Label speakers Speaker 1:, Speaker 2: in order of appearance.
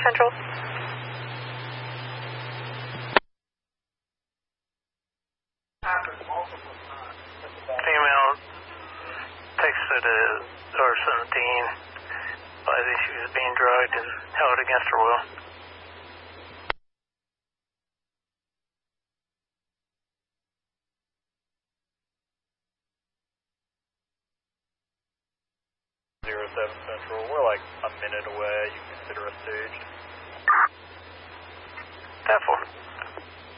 Speaker 1: Central.
Speaker 2: Female texted R17. I think she was being drugged and held against her will.
Speaker 3: Central, we're like a minute away. You consider us staged.
Speaker 2: 10-4.